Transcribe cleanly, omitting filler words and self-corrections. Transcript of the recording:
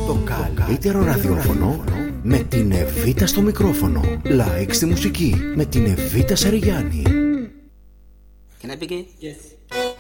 Το καλύτερο ραδιόφωνο με την Εβίτα στο μικρόφωνο. Like στη μουσική με την Εβίτα Σαριγιάννη. Can I begin? Yes.